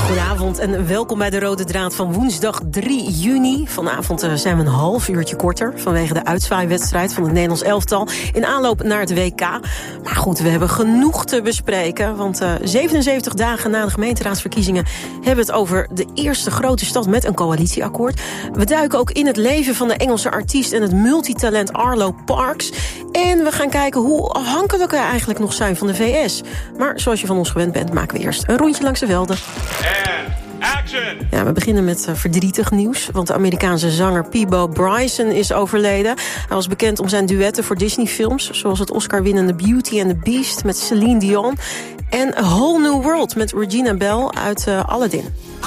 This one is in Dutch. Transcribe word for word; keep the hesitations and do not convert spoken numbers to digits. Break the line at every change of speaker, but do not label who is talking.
Goedenavond en welkom bij de Rode Draad van woensdag drie juni. Vanavond zijn we een half uurtje korter vanwege de uitzwaaiwedstrijd van het Nederlands elftal in aanloop naar het W K. Maar goed, we hebben genoeg te bespreken, want uh, zevenenzeventig dagen na de gemeenteraadsverkiezingen hebben we het over de eerste grote stad met een coalitieakkoord. We duiken ook in het leven van de Engelse artiest en het multitalent Arlo Parks. En we gaan kijken hoe afhankelijk we eigenlijk nog zijn van de V S. Maar zoals je van ons gewend bent, maken we eerst een rondje langs de velden.
Action!
Ja, we beginnen met uh, verdrietig nieuws, want de Amerikaanse zanger Peabo Bryson is overleden. Hij was bekend om zijn duetten voor Disney-films, zoals het Oscar-winnende Beauty and the Beast met Celine Dion en A Whole New World met Regina Bell uit uh, Aladdin.